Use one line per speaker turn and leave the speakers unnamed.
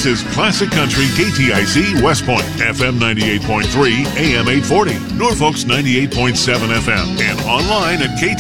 This is Classic Country KTIC West Point, FM 98.3, AM 840, Norfolk's 98.7 FM, and online at KTIC.